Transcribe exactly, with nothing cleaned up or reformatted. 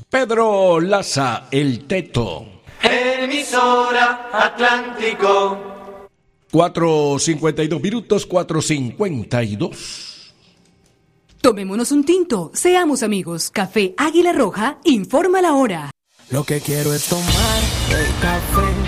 Pedro Laza, el Teto. Emisora Atlántico. cuatro cincuenta y dos minutos, cuatro cincuenta y dos. Tomémonos un tinto, seamos amigos. Café Águila Roja informa la hora. Lo que quiero es tomar el café